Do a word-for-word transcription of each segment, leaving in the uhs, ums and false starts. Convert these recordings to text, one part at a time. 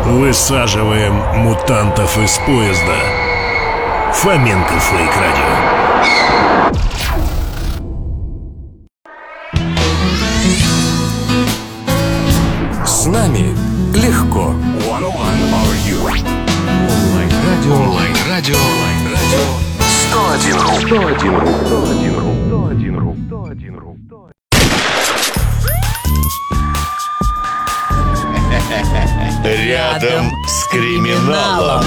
Высаживаем мутантов из поезда. Фоменко Фейк Радио. С нами легко. Онлайн-радио. Онлайн-радио. сто один ру. сто один ру. сто один ру. сто один ру. сто один ру. Рядом с криминалом.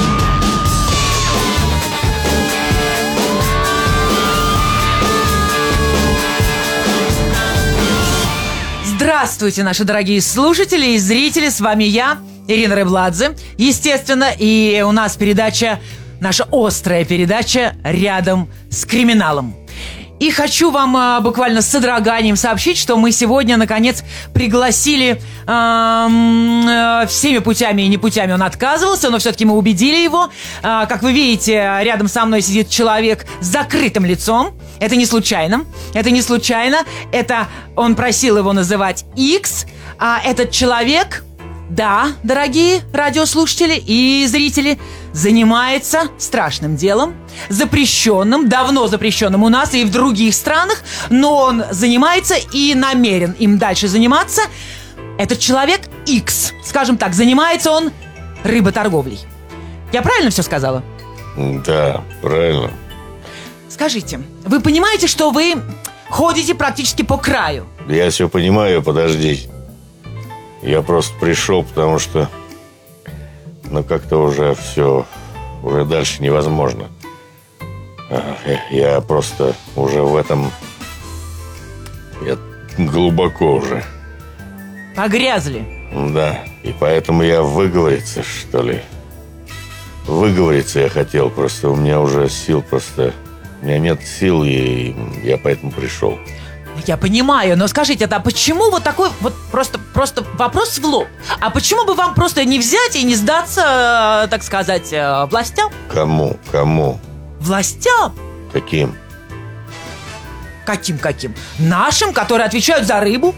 Здравствуйте, наши дорогие слушатели и зрители. С вами я, Ирина Рыбладзе. Естественно, и у нас передача, наша острая передача «Рядом с криминалом». И хочу вам а, буквально с содроганием сообщить, что мы сегодня, наконец, пригласили эм, э, всеми путями и не путями. Он отказывался, но все-таки мы убедили его. Э, как вы видите, рядом со мной сидит человек с закрытым лицом. Это не случайно. Это не случайно. Это он просил его называть X. А этот человек, да, дорогие радиослушатели и зрители, занимается страшным делом, запрещенным, давно запрещенным у нас и в других странах, но он занимается и намерен им дальше заниматься. Этот человек X, скажем так, занимается он рыботорговлей. Я правильно все сказала? Да, правильно. Скажите, вы понимаете, что вы ходите практически по краю? Я все понимаю, подожди. Я просто пришел, потому что ну как-то уже все, уже дальше невозможно. Я просто уже в этом, я глубоко уже. Погрязли. Да, и поэтому я выговориться, что ли. Выговориться я хотел, просто у меня уже сил просто, у меня нет сил, и я поэтому пришел. Я понимаю, но скажите, а почему вот такой вот просто, просто вопрос в лоб? А почему бы вам просто не взять и не сдаться, так сказать, властям? Кому? Кому? Властям? Каким? Каким-каким? Нашим, которые отвечают за рыбу?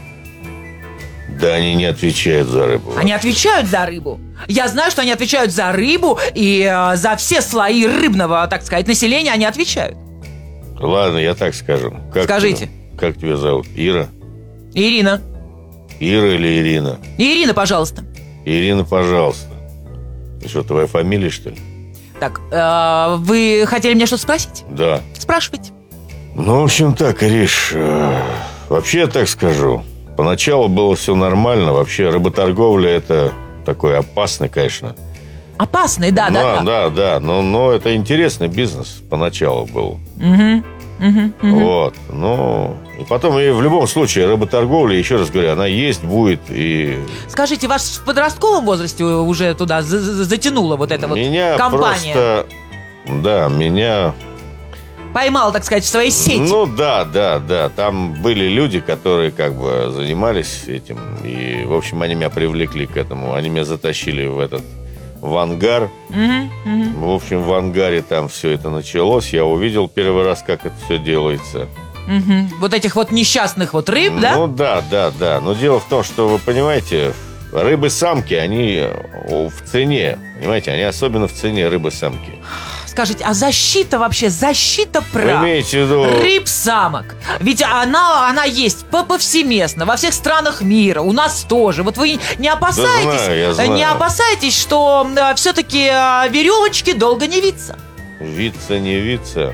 Да они не отвечают за рыбу. Они отвечают за рыбу. Я знаю, что они отвечают за рыбу, и э, за все слои рыбного, так сказать, населения они отвечают. Ладно, я так скажу. Как Скажите. Ты, как тебя зовут? Ира? Ирина. Ира или Ирина? Ирина, пожалуйста. Ирина, пожалуйста. И что, твоя фамилия, что ли? Так, э, вы хотели меня что-то спросить? Да. Спрашивайте. Ну, в общем так, Ириш, э, вообще я так скажу. Поначалу было все нормально. Вообще рыботорговля это такой опасный, конечно. Опасный, да, да, да, да. Да, да, но, но это интересный бизнес поначалу был. Угу. Угу, угу. Вот, ну, и потом, и в любом случае, рыботорговля, еще раз говорю, она есть, будет, и... Скажите, вас в подростковом возрасте уже туда затянула вот эта меня вот компания? Просто, да, меня... Поймал, так сказать, в своей сети. Ну, да, да, да, там были люди, которые как бы занимались этим, и, в общем, они меня привлекли к этому, они меня затащили в этот... в ангар. Угу, угу. В общем, в ангаре там все это началось. Я увидел первый раз, как это все делается. Угу. Вот этих вот несчастных вот рыб, да? Ну да, да, да. Но дело в том, что вы понимаете, рыбы-самки, они в цене. Понимаете, они особенно в цене, рыбы-самки. Скажите, а защита вообще, защита прав Вы имеете в виду... рыб-самок? Ведь она, она есть повсеместно, во всех странах мира, у нас тоже. Вот вы не опасаетесь, да знаю, я знаю. не опасаетесь, что э, все-таки э, веревочки долго не виться? Виться, не виться,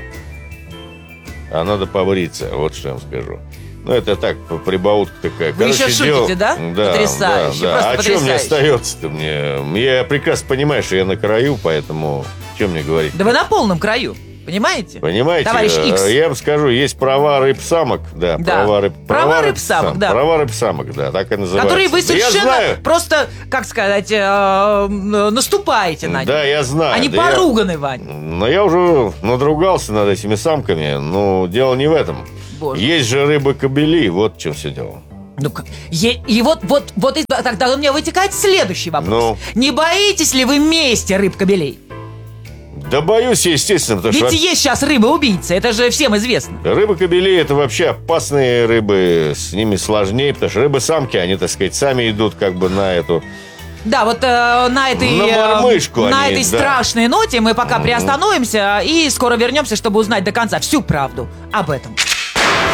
а надо побриться, вот что я вам скажу. Ну, это так, прибаутка такая. Вы Короче, еще шутите, дело... да? Да, Потрясающе, да, да. просто А потрясающе. что мне остается-то мне? Я прекрасно понимаю, что я на краю, поэтому что мне говорить? Да вы на полном краю, понимаете? Понимаете? Товарищ Икс. Я вам скажу, есть права рыб-самок, да, Да. права рыб, Права рыб-самок, да. Права рыб-самок, да, так и называется. Которые вы Да я совершенно знаю. просто, как сказать, э, наступаете на них. Да, я знаю. Они да поруганы, я... Вань. Но я уже надругался над этими самками. Ну, дело не в этом. Боже. Есть же рыбы-кобели, вот в чем все дело. Ну, как- е- и вот, вот, вот и тогда у меня вытекает следующий вопрос. Ну? Не боитесь ли вы мести рыб-кобелей? Да боюсь, естественно, потому Ведь что... есть сейчас рыбы-убийцы, это же всем известно. Рыбы-кобели – это вообще опасные рыбы, с ними сложнее, потому что рыбы-самки, они, так сказать, сами идут как бы на эту, Да, вот э, на этой, На э, мормышку на они, этой да. страшной ноте мы пока приостановимся и скоро вернемся, чтобы узнать до конца всю правду об этом.